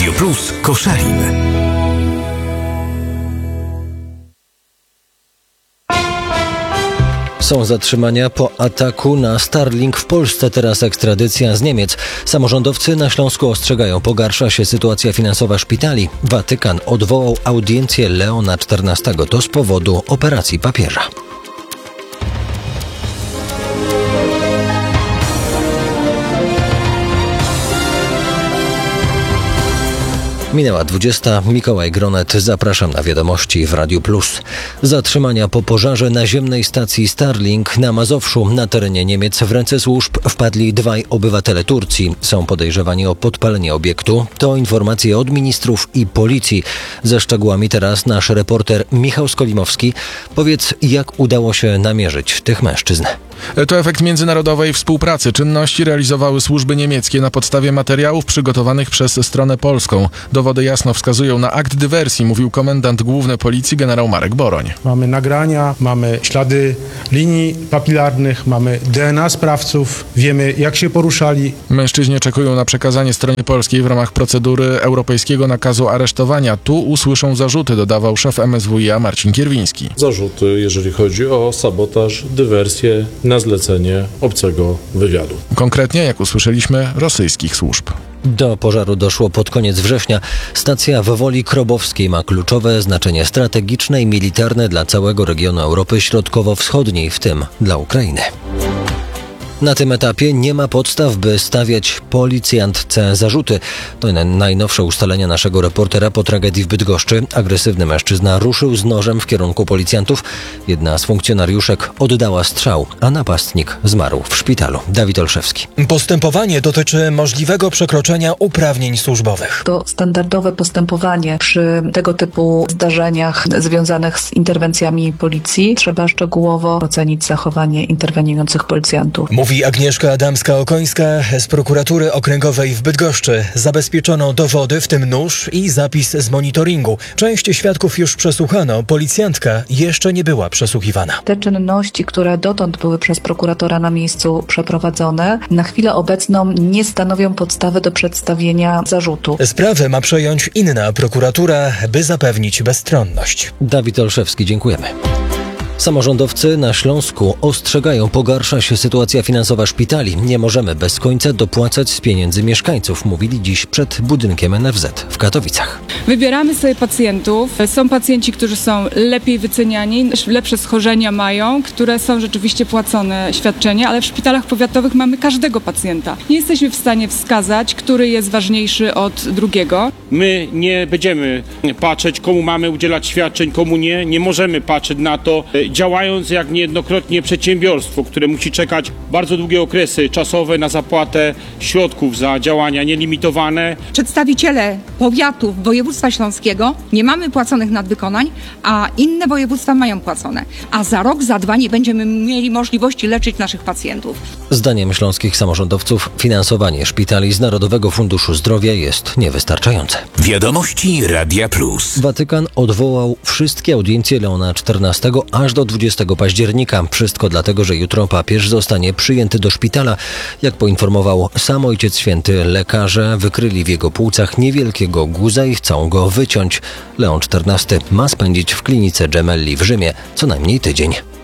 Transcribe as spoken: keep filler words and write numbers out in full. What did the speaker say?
Radio Plus Koszalin. Są zatrzymania po ataku na Starlink w Polsce, teraz ekstradycja z Niemiec. Samorządowcy na Śląsku ostrzegają, pogarsza się sytuacja finansowa szpitali. Watykan odwołał audiencję Leona czternastego. To z powodu operacji papieża. Minęła dwudziesta. Mikołaj Gronet. Zapraszam na wiadomości w Radiu Plus. Zatrzymania po pożarze naziemnej stacji Starlink na Mazowszu na terenie Niemiec w ręce służb wpadli dwaj obywatele Turcji. Są podejrzewani o podpalenie obiektu. To informacje od ministrów i policji. Ze szczegółami teraz nasz reporter Michał Skolimowski. Powiedz, jak udało się namierzyć tych mężczyzn? To efekt międzynarodowej współpracy. Czynności realizowały służby niemieckie na podstawie materiałów przygotowanych przez stronę polską. Dowody jasno wskazują na akt dywersji, mówił komendant główny policji generał Marek Boroń. Mamy nagrania, mamy ślady linii papilarnych, mamy D N A sprawców, wiemy jak się poruszali. Mężczyźni czekują na przekazanie stronie polskiej w ramach procedury europejskiego nakazu aresztowania. Tu usłyszą zarzuty, dodawał szef M S W i A Marcin Kierwiński. Zarzuty, jeżeli chodzi o sabotaż, dywersję na zlecenie obcego wywiadu. Konkretnie, jak usłyszeliśmy, rosyjskich służb. Do pożaru doszło pod koniec września. Stacja w Woli Krobowskiej ma kluczowe znaczenie strategiczne i militarne dla całego regionu Europy Środkowo-Wschodniej, w tym dla Ukrainy. Na tym etapie nie ma podstaw, by stawiać policjantce zarzuty. To najnowsze ustalenia naszego reportera po tragedii w Bydgoszczy. Agresywny mężczyzna ruszył z nożem w kierunku policjantów. Jedna z funkcjonariuszek oddała strzał, a napastnik zmarł w szpitalu. Dawid Olszewski. Postępowanie dotyczy możliwego przekroczenia uprawnień służbowych. To standardowe postępowanie przy tego typu zdarzeniach związanych z interwencjami policji. Trzeba szczegółowo ocenić zachowanie interweniujących policjantów. Mówi Agnieszka Adamska-Okońska z prokuratury okręgowej w Bydgoszczy. Zabezpieczono dowody, w tym nóż i zapis z monitoringu. Część świadków już przesłuchano, policjantka jeszcze nie była przesłuchiwana. Te czynności, które dotąd były przez prokuratora na miejscu przeprowadzone, na chwilę obecną nie stanowią podstawy do przedstawienia zarzutu. Sprawę ma przejąć inna prokuratura, by zapewnić bezstronność. Dawid Olszewski, dziękujemy. Samorządowcy na Śląsku ostrzegają, pogarsza się sytuacja finansowa szpitali. Nie możemy bez końca dopłacać z pieniędzy mieszkańców, mówili dziś przed budynkiem N F Z w Katowicach. Wybieramy sobie pacjentów. Są pacjenci, którzy są lepiej wyceniani, lepsze schorzenia mają, które są rzeczywiście płacone świadczenia, ale w szpitalach powiatowych mamy każdego pacjenta. Nie jesteśmy w stanie wskazać, który jest ważniejszy od drugiego. My nie będziemy patrzeć, komu mamy udzielać świadczeń, komu nie. Nie możemy patrzeć na to, działając jak niejednokrotnie przedsiębiorstwo, które musi czekać bardzo długie okresy czasowe na zapłatę środków za działania nielimitowane. Przedstawiciele powiatów województwa śląskiego nie mamy płaconych nadwykonań, a inne województwa mają płacone. A za rok, za dwa nie będziemy mieli możliwości leczyć naszych pacjentów. Zdaniem śląskich samorządowców finansowanie szpitali z Narodowego Funduszu Zdrowia jest niewystarczające. Wiadomości Radia Plus. Watykan odwołał wszystkie audiencje Leona czternastego aż do dwudziestego października. Wszystko dlatego, że jutro papież zostanie przyjęty do szpitala. Jak poinformował sam Ojciec Święty, lekarze wykryli w jego płucach niewielkiego guza i chcą go wyciąć. Leon czternasty ma spędzić w klinice Gemelli w Rzymie co najmniej tydzień.